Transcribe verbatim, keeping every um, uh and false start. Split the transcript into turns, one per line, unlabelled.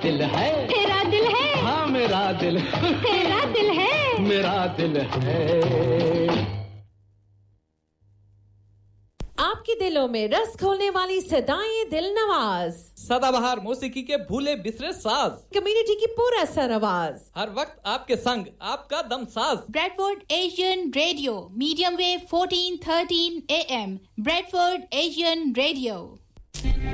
दिल है,
तेरा दिल है,
हाँ मेरा दिल,
तेरा दिल है,
मेरा दिल है।
आपके दिलों में रस खोलने वाली सदाएं दिल नवाज,
सदाबहार मौसीकी के भूले बिसरे साज,
कम्युनिटी की पूरा सर आवाज,
हर वक्त आपके संग आपका दम साज।
Bradford Asian radio, medium wave fourteen thirteen A M, Bradford Asian radio.